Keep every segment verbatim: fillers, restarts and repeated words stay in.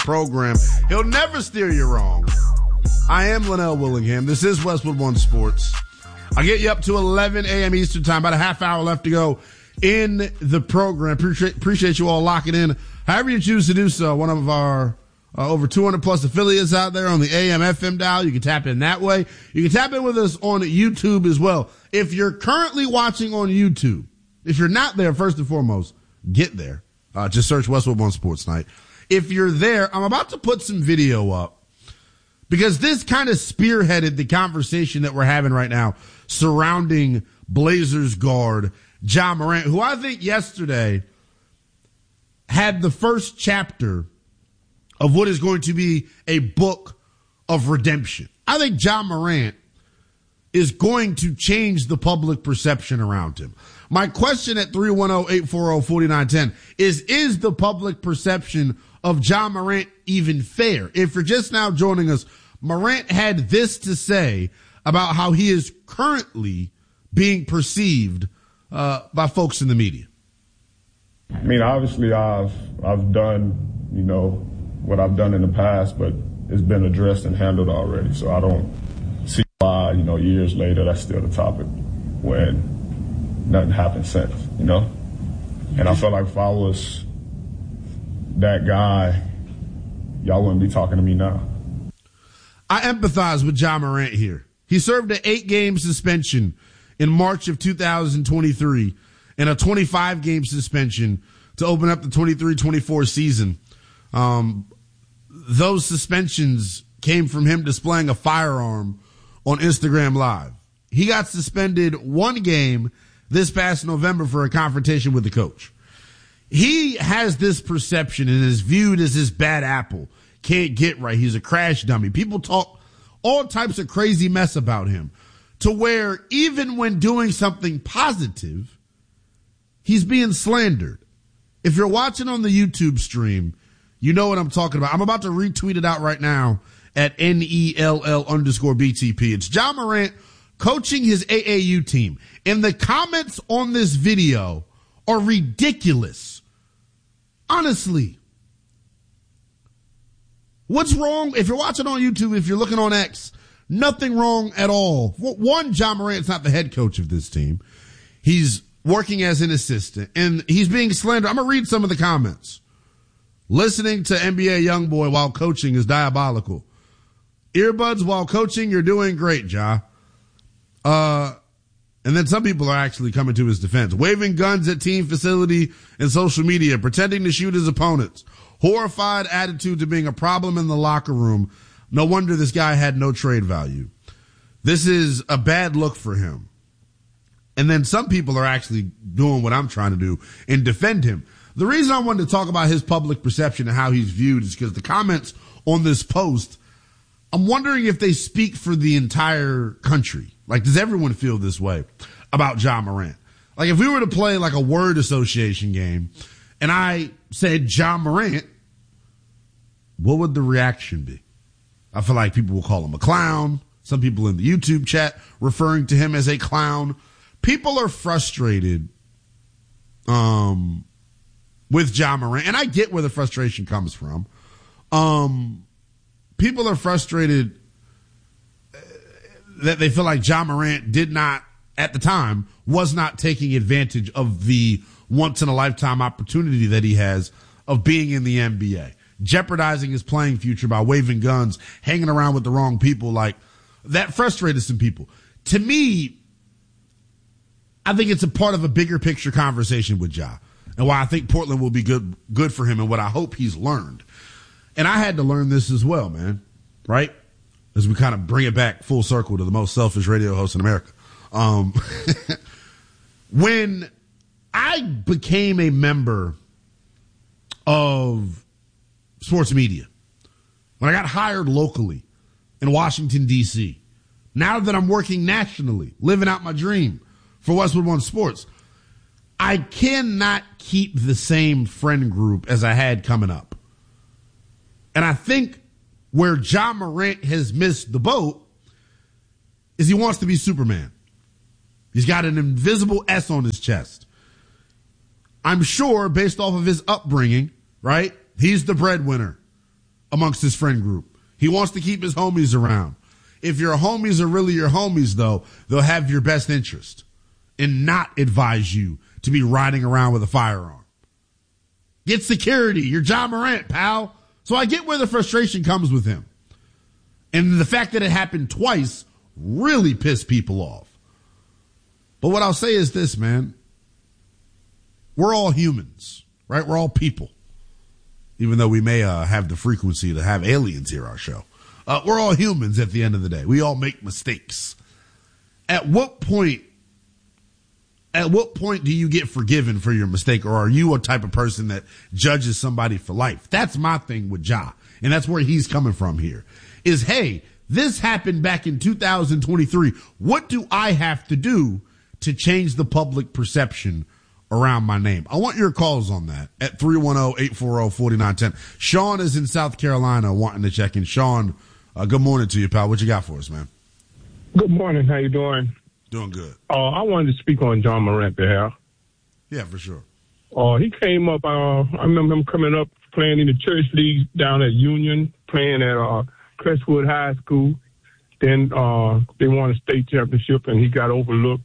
program. He'll never steer you wrong. I am Linnell Willingham. This is Westwood One Sports. I'll get you up to eleven a.m. Eastern time. About a half hour left to go in the program. Appreciate, appreciate you all locking in. However you choose to do so, one of our uh, over two hundred plus affiliates out there on the A M F M dial. You can tap in that way. You can tap in with us on YouTube as well. If you're currently watching on YouTube, if you're not there, first and foremost, get there. Uh, just search Westwood One Sports Night. If you're there, I'm about to put some video up because this kind of spearheaded the conversation that we're having right now surrounding Blazers guard Ja Morant, who I think yesterday had the first chapter of what is going to be a book of redemption. I think Ja Morant is going to change the public perception around him. My question at three one zero, eight four zero, four nine one zero is, is the public perception of Ja Morant even fair? If you're just now joining us, Morant had this to say about how he is currently being perceived uh, by folks in the media. I mean, obviously I've, I've done, you know, what I've done in the past, but it's been addressed and handled already. So I don't see why, you know, years later, that's still the topic when nothing happened since, you know? And I feel like if I was that guy, y'all wouldn't be talking to me now. I empathize with Ja Morant here. He served an eight-game suspension in March of two thousand twenty-three and a twenty-five game suspension to open up the twenty-three twenty-four season. Um, those suspensions came from him displaying a firearm on Instagram Live. He got suspended one game this past November for a confrontation with the coach. He has this perception and is viewed as this bad apple. Can't get right. He's a crash dummy. People talk all types of crazy mess about him to where even when doing something positive, he's being slandered. If you're watching on the YouTube stream, you know what I'm talking about. I'm about to retweet it out right now at N E L L underscore B T P. It's Ja Morant coaching his A A U team. And the comments on this video are ridiculous. Honestly. What's wrong? If you're watching on YouTube, if you're looking on X, nothing wrong at all. One, Ja Morant's not the head coach of this team. He's working as an assistant, and he's being slandered. I'm going to read some of the comments. Listening to N B A YoungBoy while coaching is diabolical. Earbuds while coaching, you're doing great, Ja. Uh, and then some people are actually coming to his defense. Waving guns at team facility and social media, pretending to shoot his opponents. Horrified attitude to being a problem in the locker room. No wonder this guy had no trade value. This is a bad look for him. And then some people are actually doing what I'm trying to do and defend him. The reason I wanted to talk about his public perception and how he's viewed is because the comments on this post, I'm wondering if they speak for the entire country. Like, does everyone feel this way about Ja Morant? Like, if we were to play like a word association game and I said Ja Morant, what would the reaction be? I feel like people will call him a clown. Some people in the YouTube chat referring to him as a clown. People are frustrated um, with Ja Morant, and I get where the frustration comes from. Um, people are frustrated that they feel like Ja Morant did not, at the time, was not taking advantage of the once-in-a-lifetime opportunity that he has of being in the N B A. Jeopardizing his playing future by waving guns, hanging around with the wrong people. Like, that frustrated some people. To me, I think it's a part of a bigger picture conversation with Ja, and why I think Portland will be good, good for him, and what I hope he's learned. And I had to learn this as well, man. Right? As we kind of bring it back full circle to the most selfish radio host in America. Um, when I became a member of sports media, when I got hired locally in Washington, D C, now that I'm working nationally, living out my dream for Westwood One Sports, I cannot keep the same friend group as I had coming up. And I think where Ja Morant has missed the boat is he wants to be Superman. He's got an invisible S on his chest. I'm sure, based off of his upbringing, right, he's the breadwinner. amongst his friend group. He wants to keep his homies around. If your homies are really your homies, though, they'll have your best interest and not advise you to be riding around with a firearm. Get security. You're Ja Morant, pal. So I get where the frustration comes with him. And the fact that it happened twice really pissed people off. But what I'll say is this, man. We're all humans, right? We're all people. Even though we may uh, have the frequency to have aliens hear our show. Uh, we're all humans at the end of the day. We all make mistakes. At what point, at what point do you get forgiven for your mistake? Or are you a type of person that judges somebody for life? That's my thing with Ja. And that's where he's coming from here. Is, hey, this happened back in two thousand twenty-three. What do I have to do to change the public perception around my name? I want your calls on that at three one zero, eight four zero, four nine one zero. Sean is in South Carolina wanting to check in. Sean, uh, good morning to you, pal. What you got for us, man? Good morning. How you doing? Doing good. Uh, I wanted to speak on Ja Morant behalf. Yeah, for sure. Uh, he came up, uh, I remember him coming up playing in the church league down at Union, playing at uh, Crestwood High School. Then uh, they won a state championship, and he got overlooked.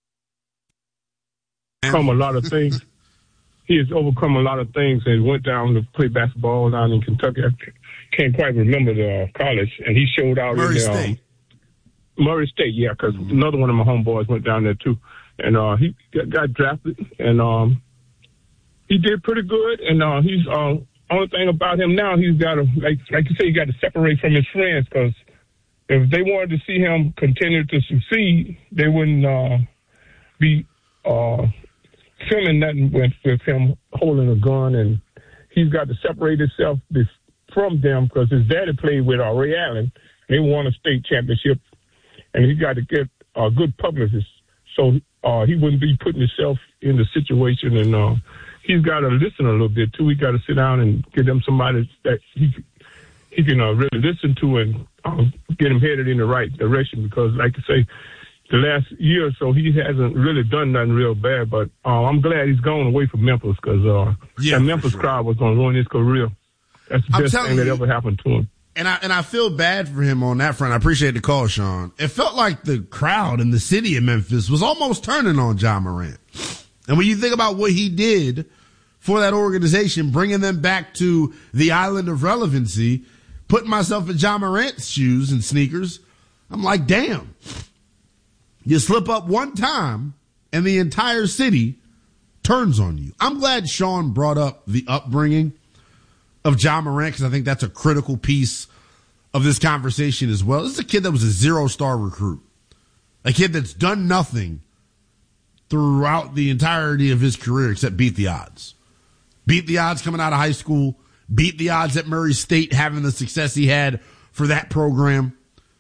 Overcome a lot of things. He has overcome a lot of things and went down to play basketball down in Kentucky. I can't quite remember the uh, college, and he showed out Murray in the, State. Um, Murray State, yeah, because mm-hmm. another one of my homeboys went down there too, and uh, he got, got drafted, and um, he did pretty good. And uh, he's uh, only thing about him now, he's got to like like you say, he got to separate from his friends, because if they wanted to see him continue to succeed, they wouldn't uh, be. Uh, filming nothing with, with him holding a gun, and he's got to separate himself from them, because his daddy played with uh, Ray Allen. They won a state championship, and he got to get a uh, good publicist, so uh, he wouldn't be putting himself in the situation. And uh, he's got to listen a little bit too. He got to sit down and get him somebody that he he can uh, really listen to and uh, get him headed in the right direction. Because, like I say, the last year or so, he hasn't really done nothing real bad, but uh, I'm glad he's gone away from Memphis, because uh, yeah, that Memphis sure. crowd was going to ruin his career. That's the I'm best thing that you, ever happened to him. And I and I feel bad for him on that front. I appreciate the call, Sean. It felt like the crowd in the city of Memphis was almost turning on Ja Morant. And when you think about what he did for that organization, bringing them back to the island of relevancy, putting myself in Ja Morant's shoes and sneakers, I'm like, damn. You slip up one time and the entire city turns on you. I'm glad Sean brought up the upbringing of Ja Morant, because I think that's a critical piece of this conversation as well. This is a kid that was a zero-star recruit, a kid that's done nothing throughout the entirety of his career except beat the odds. Beat the odds coming out of high school, beat the odds at Murray State having the success he had for that program,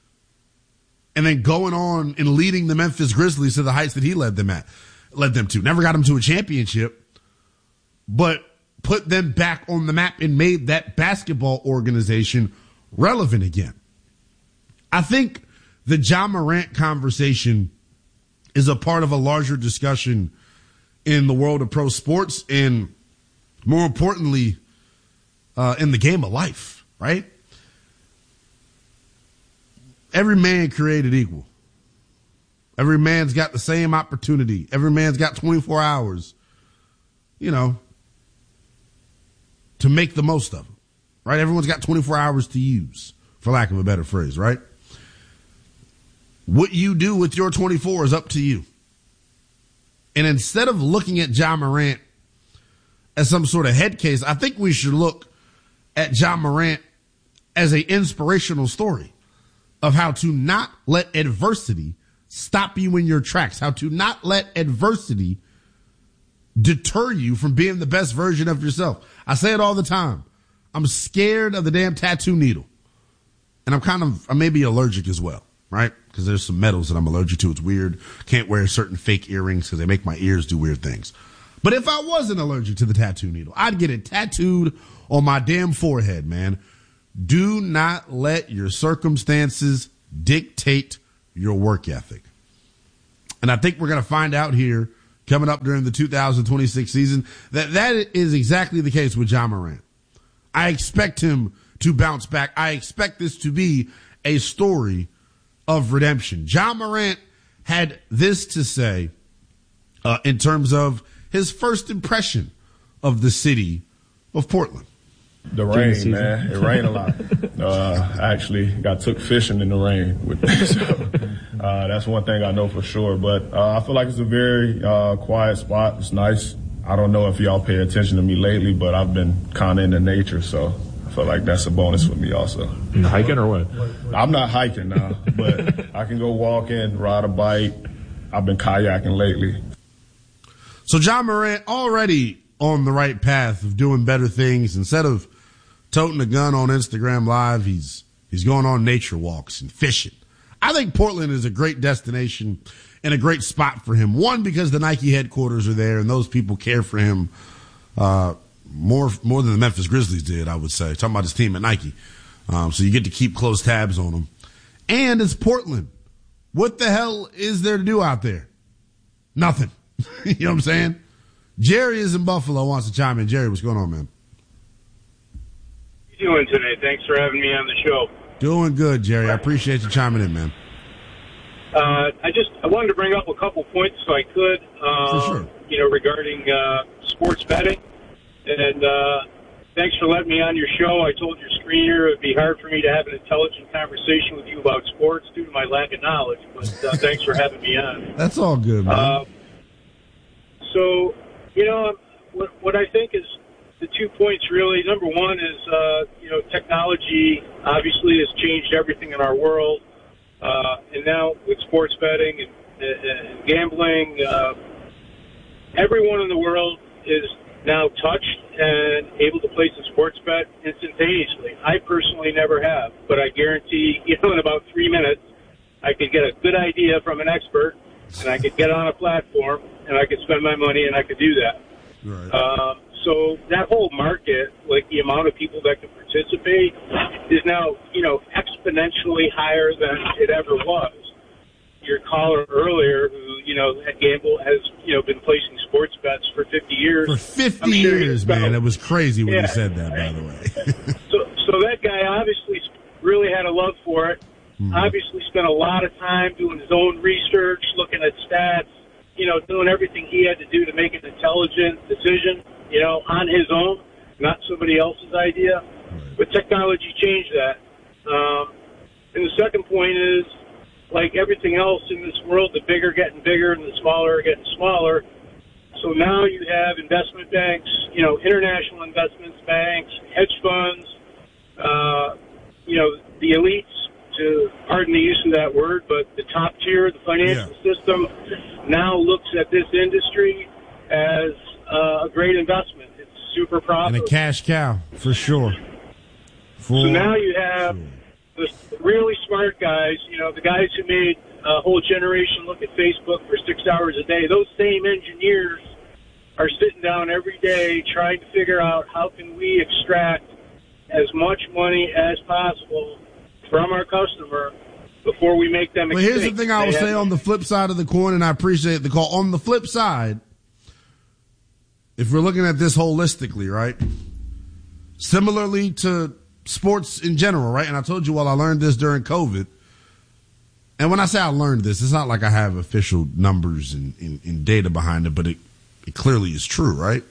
and then going on and leading the Memphis Grizzlies to the heights that he led them at, led them to. Never got them to a championship, but put them back on the map and made that basketball organization relevant again. I think the Ja Morant conversation is a part of a larger discussion in the world of pro sports, and more importantly, uh, in the game of life, right? Every man created equal. Every man's got the same opportunity. Every man's got twenty-four hours, you know, to make the most of them, right? Everyone's got twenty-four hours to use, for lack of a better phrase, right? What you do with your twenty-four is up to you. And instead of looking at Ja Morant as some sort of head case, I think we should look at Ja Morant as an inspirational story of how to not let adversity stop you in your tracks, how to not let adversity deter you from being the best version of yourself. I say it all the time. I'm scared of the damn tattoo needle. And I'm kind of, I may be allergic as well, right? Because there's some metals that I'm allergic to. It's weird. Can't wear certain fake earrings because they make my ears do weird things. But if I wasn't allergic to the tattoo needle, I'd get it tattooed on my damn forehead, man. Do not let your circumstances dictate your work ethic. And I think we're going to find out here coming up during the two thousand twenty-six season that that is exactly the case with Ja Morant. I expect him to bounce back. I expect this to be a story of redemption. Ja Morant had this to say uh, in terms of his first impression of the city of Portland. The rain, man. It rained a lot. Uh, I actually got took fishing in the rain. With so, uh, that's one thing I know for sure. But uh, I feel like it's a very uh, quiet spot. It's nice. I don't know if y'all pay attention to me lately, but I've been kind of into nature, so I feel like that's a bonus for me also. You hiking or what? I'm not hiking now, but I can go walking, ride a bike. I've been kayaking lately. So Ja Morant already on the right path of doing better things. Instead of toting a gun on Instagram Live, he's he's going on nature walks and fishing. I think Portland is a great destination and a great spot for him. One, because the Nike headquarters are there and those people care for him uh, more more than the Memphis Grizzlies did, I would say. Talking about his team at Nike. Um, so you get to keep close tabs on him. And it's Portland. What the hell is there to do out there? Nothing. You know what I'm saying? Jerry is in Buffalo, wants to chime in. Jerry, what's going on, man? How you doing today? Thanks for having me on the show. Doing good, Jerry. I appreciate you chiming in, man. Uh, I just I wanted to bring up a couple points if I could, uh, For sure. you know, regarding uh, sports betting. And uh, thanks for letting me on your show. I told your screener it would be hard for me to have an intelligent conversation with you about sports due to my lack of knowledge. But uh, thanks for having me on. That's all good, man. Uh, so, you know, what, what I think is the two points really. Number one is, uh, you know, technology obviously has changed everything in our world. Uh, and now with sports betting and, and gambling, uh, everyone in the world is now touched and able to place a sports bet instantaneously. I personally never have, but I guarantee, you know, in about three minutes, I could get a good idea from an expert, and I could get on a platform, and I could spend my money, and I could do that. Right. Um, so that whole market, like the amount of people that can participate, is now, you know, exponentially higher than it ever was. Your caller earlier, who, you know, at Gamble has, you know, been placing sports bets for fifty years. For fifty I'm sure years, about, man. It was crazy when yeah, you said that, by the way. so, so that guy obviously really had a love for it. Mm-hmm. Obviously spent a lot of time doing his own research, looking at stats, you know, doing everything he had to do to make an intelligent decision, you know, on his own, not somebody else's idea. Right. But technology changed that. Um, and the second point is, like everything else in this world, the bigger getting bigger and the smaller are getting smaller. So now you have investment banks, you know, international investments banks, hedge funds, uh, you know, the elites, to pardon the use of that word, but the top tier, the financial yeah. system now looks at this industry as uh, a great investment. It's super profitable. And a cash cow, for sure. For so now you have sure. the really smart guys, you know, the guys who made a whole generation look at Facebook for six hours a day. Those same engineers are sitting down every day trying to figure out how can we extract as much money as possible from our customer before we make them extinct. Well, here's the thing I will say on the flip side of the coin, and I appreciate the call. On the flip side, if we're looking at this holistically, right, similarly to sports in general, right, and I told you, well, I learned this during COVID, and when I say I learned this, it's not like I have official numbers and, and, and data behind it, but it, it clearly is true, right?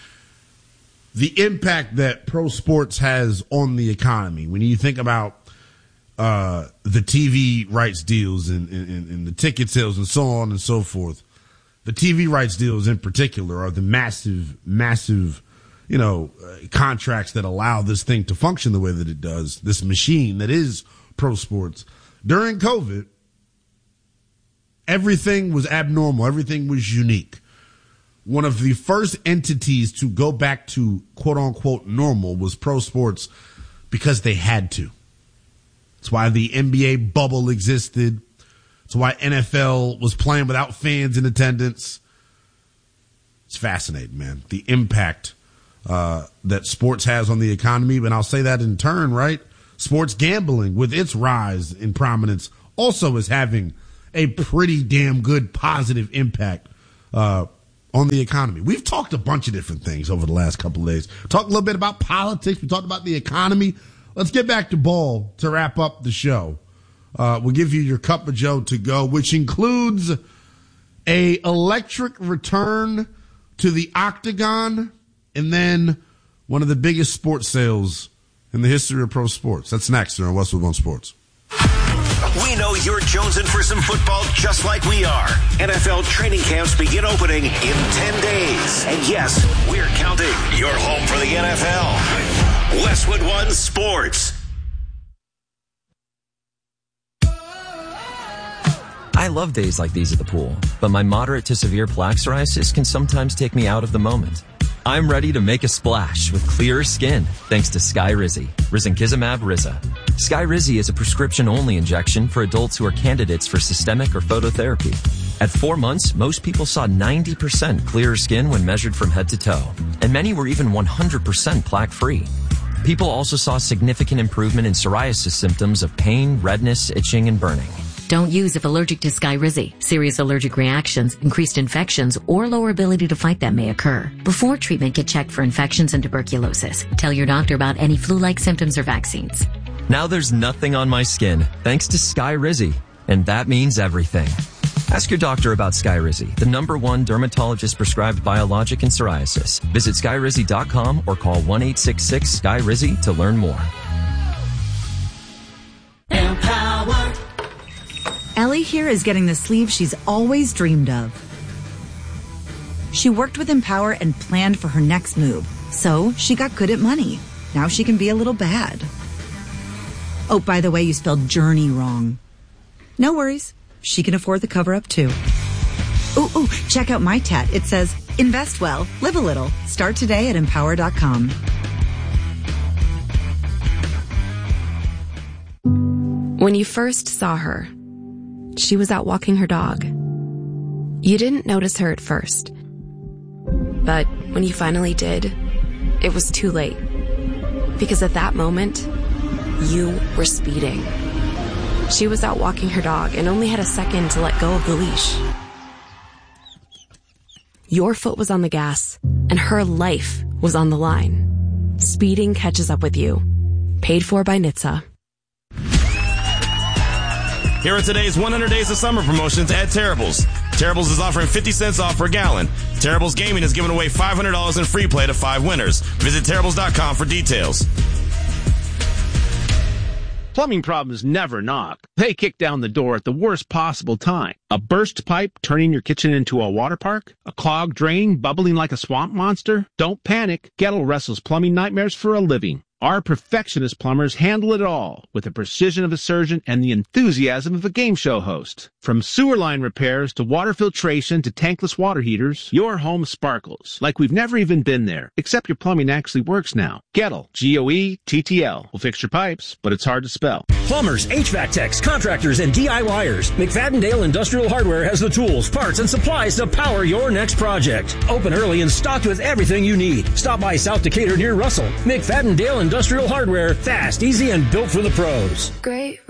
The impact that pro sports has on the economy, when you think about Uh, the T V rights deals and, and, and the ticket sales and so on and so forth. The T V rights deals in particular are the massive, massive, you know, uh, contracts that allow this thing to function the way that it does, this machine that is pro sports. During COVID, everything was abnormal. Everything was unique. One of the first entities to go back to quote unquote normal was pro sports because they had to. It's why the N B A bubble existed. It's why N F L was playing without fans in attendance. It's fascinating, man. The impact uh, that sports has on the economy. And I'll say that in turn, right? Sports gambling, with its rise in prominence, also is having a pretty damn good positive impact uh, on the economy. We've talked a bunch of different things over the last couple of days. Talked a little bit about politics. We talked about the economy. let's get back to ball to wrap up the show. Uh, we'll give you your Cup of Joe to go, which includes a electric return to the Octagon and then one of the biggest sports sales in the history of pro sports. That's next here on Westwood One Sports. We know you're jonesing for some football just like we are. N F L training camps begin opening in ten days. And yes, we're counting. You're home for the N F L. Westwood One Sports. I love days like these at the pool, but my moderate to severe plaque psoriasis can sometimes take me out of the moment. I'm ready to make a splash with clearer skin thanks to Skyrizi, Risankizumab Riza. Skyrizi is a prescription-only injection for adults who are candidates for systemic or phototherapy. At four months, most people saw ninety percent clearer skin when measured from head to toe, and many were even one hundred percent plaque-free. People also saw significant improvement in psoriasis symptoms of pain, redness, itching, and burning. Don't use if allergic to Skyrizi. Serious allergic reactions, increased infections, or lower ability to fight them may occur. Before treatment, get checked for infections and tuberculosis. Tell your doctor about any flu-like symptoms or vaccines. Now there's nothing on my skin thanks to Skyrizi, and that means everything. Ask your doctor about Skyrizi, the number one dermatologist-prescribed biologic in psoriasis. Visit Skyrizi dot com or call one eight six six Sky Rizi to learn more. Empower. Ellie here is getting the sleeve she's always dreamed of. She worked with Empower and planned for her next move, so she got good at money. Now she can be a little bad. Oh, by the way, you spelled journey wrong. No worries. She can afford the cover-up, too. Ooh, ooh, check out my tat. It says, invest well, live a little. Start today at empower dot com. When you first saw her, she was out walking her dog. You didn't notice her at first. But when you finally did, it was too late. Because at that moment, you were speeding. She was out walking her dog and only had a second to let go of the leash. Your foot was on the gas, and her life was on the line. Speeding catches up with you. Paid for by N H T S A. Here are today's one hundred Days of Summer promotions at Terrible's. Terrible's is offering fifty cents off per gallon. Terrible's Gaming is giving away five hundred dollars in free play to five winners. Visit Terrible's dot com for details. Plumbing problems never knock. They kick down the door at the worst possible time. A burst pipe turning your kitchen into a water park? A clogged drain bubbling like a swamp monster? Don't panic. Gettle wrestles plumbing nightmares for a living. Our perfectionist plumbers handle it all with the precision of a surgeon and the enthusiasm of a game show host. From sewer line repairs to water filtration to tankless water heaters, your home sparkles like we've never even been there, except your plumbing actually works now. Gettle, G O E T T L, will fix your pipes, but it's hard to spell. Plumbers, H V A C techs, contractors, and DIYers. McFadden-Dale Industrial Hardware has the tools, parts, and supplies to power your next project. Open early and stocked with everything you need. Stop by South Decatur near Russell. McFadden-Dale Industrial Hardware, fast, easy, and built for the pros. Great